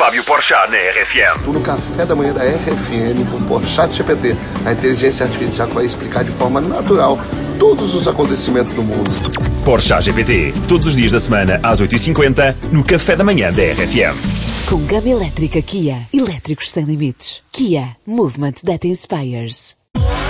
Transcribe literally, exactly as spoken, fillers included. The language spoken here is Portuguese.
Fábio Porchat na R F M. Estou no café da manhã da R F M com o Porchat G P T, a inteligência artificial que vai explicar de forma natural todos os acontecimentos do mundo. Porchat G P T, todos os dias da semana às oito e cinquenta no café da manhã da R F M. Com gama elétrica Kia, elétricos sem limites. Kia, movement that inspires.